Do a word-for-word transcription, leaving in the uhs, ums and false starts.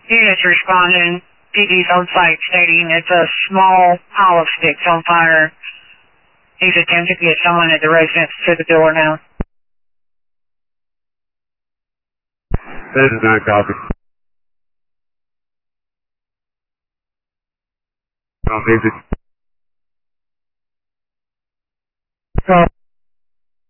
Units responding. P D's on site stating it's a small pile of sticks on fire. He's attempting to get someone at the residence to the door now. This is not copy. Oh, easy. So